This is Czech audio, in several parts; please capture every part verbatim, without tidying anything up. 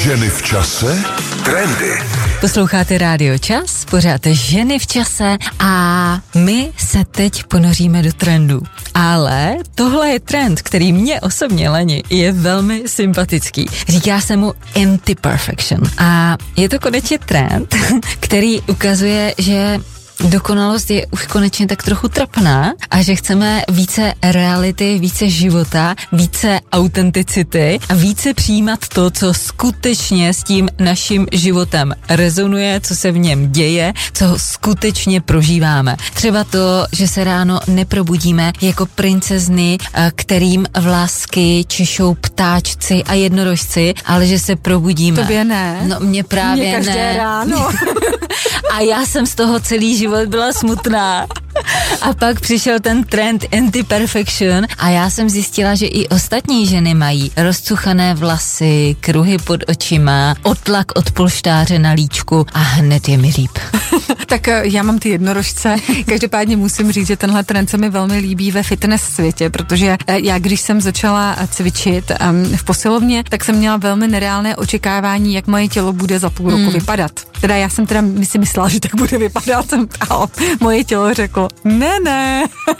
Ženy v čase? Trendy. Posloucháte Rádio Čas, pořád Ženy v čase a my se teď ponoříme do trendu. Ale tohle je trend, který mě osobně, Leni, je velmi sympatický. Říká se mu anti-perfection. A je to konečně trend, který ukazuje, že dokonalost je už konečně tak trochu trapná a že chceme více reality, více života, více autenticity a více přijímat to, co skutečně s tím naším životem rezonuje, co se v něm děje, co ho skutečně prožíváme. Třeba to, že se ráno neprobudíme jako princezny, kterým vlásky češou ptáčci a jednorožci, ale že se probudíme. Tobě ne. No mě právě mě každé ne. ráno. A já jsem z toho celý život byla smutná. A pak přišel ten trend anti-perfection a já jsem zjistila, že i ostatní ženy mají rozcuchané vlasy, kruhy pod očima, otlak od polštáře na líčku a hned je mi líp. Tak já mám ty jednorožce. Každopádně musím říct, že tenhle trend se mi velmi líbí ve fitness světě, protože já, když jsem začala cvičit um, v posilovně, tak jsem měla velmi nereálné očekávání, jak moje tělo bude za půl roku hmm. vypadat. Teda já jsem teda si myslela, že tak bude vypadat a moje tělo řeklo, ne, ne,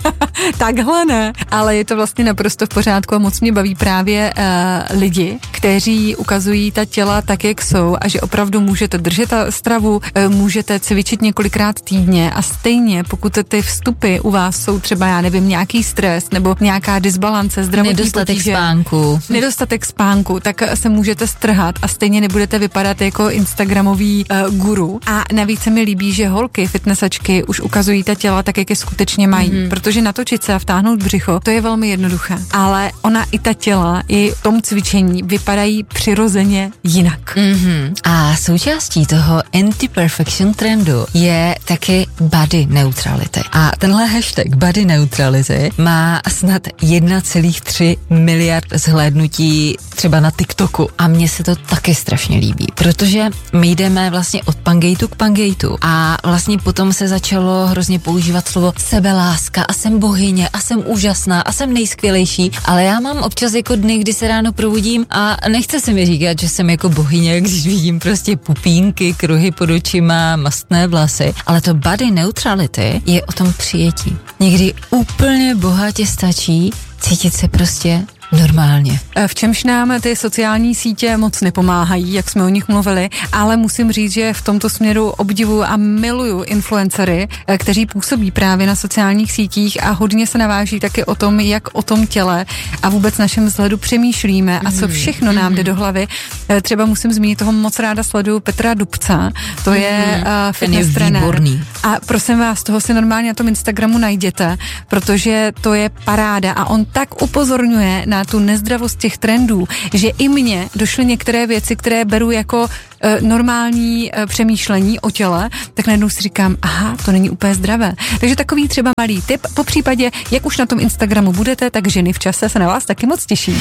takhle ne. Ale je to vlastně naprosto v pořádku a moc mě baví právě uh, lidi, kteří ukazují ta těla tak, jak jsou a že opravdu můžete držet ta stravu, uh, můžete cvičit několikrát týdně a stejně, pokud ty vstupy u vás jsou třeba, já nevím, nějaký stres nebo nějaká disbalance, zdravotní nedostatek potíže, spánku. Nedostatek spánku, tak se můžete strhat a stejně nebudete vypadat jako instagramový uh, guru. A navíc se mi líbí, že holky, fitnessačky už ukazují ta těla tak, jak je skutečně mají, mm-hmm. protože natočit se a vtáhnout břicho, to je velmi jednoduché. Ale ona i ta těla, i v tom cvičení vypadají přirozeně jinak. Mm-hmm. A součástí toho anti-perfection trendu je taky body neutrality. A tenhle hashtag body neutrality má snad jedna celá tři miliard zhlédnutí třeba na TikToku. A mně se to taky strašně líbí, protože my jdeme vlastně od pangejtu k pangejtu a vlastně potom se začalo hrozně používat slovo sebeláska a jsem bohyně a jsem úžasná a jsem nejskvělejší, ale já mám občas jako dny, kdy se ráno probudím a nechce se mi říkat, že jsem jako bohyně, když vidím prostě pupínky, kruhy pod očima, mastné vlasy, ale to body neutrality je o tom přijetí. Někdy úplně bohatě stačí cítit se prostě normálně. V čemž nám ty sociální sítě moc nepomáhají, jak jsme o nich mluvili, ale musím říct, že v tomto směru obdivuju a miluju influencery, kteří působí právě na sociálních sítích a hodně se naváží taky o tom, jak o tom těle a vůbec našem vzhledu přemýšlíme a co všechno nám jde do hlavy. Třeba musím zmínit, toho moc ráda sleduju Petra Dubca, to je mm, uh, fitness trenér. A prosím vás, toho si normálně na tom Instagramu najděte, protože to je paráda a on tak upozorňuje na tu nezdravost těch trendů, že i mně došly některé věci, které beru jako e, normální e, přemýšlení o těle, tak najednou si říkám, aha, to není úplně zdravé. Takže takový třeba malý tip, po případě, jak už na tom Instagramu budete, tak Ženy v čase se na vás taky moc těší.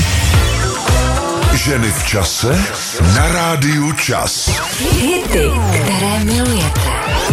Ženy v čase na Rádiu Čas. Hity, které milujete.